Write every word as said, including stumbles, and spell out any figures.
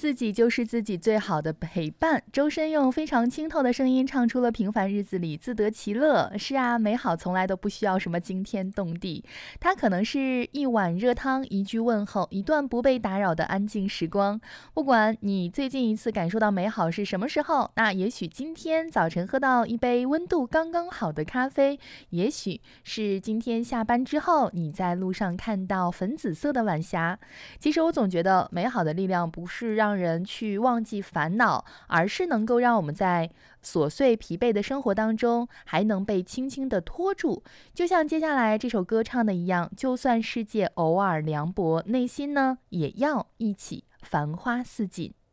自己就是自己最好的陪伴。周深用非常清透的声音唱出了平凡日子里自得其乐。是啊，美好从来都不需要什么惊天动地，它可能是一碗热汤，一句问候，一段不被打扰的安静时光。不管你最近一次感受到美好是什么时候，那也许今天早晨喝到一杯温度刚刚好的咖啡，也许是今天下班之后你在路上看到粉紫色的晚霞。其实我总觉得美好的力量不是让人去忘记烦恼，而是能够让我们在琐碎疲惫的生活当中还能被轻轻地拖住。就像接下来这首歌唱的一样，就算世界偶尔凉薄，内心呢也要一起繁花似锦。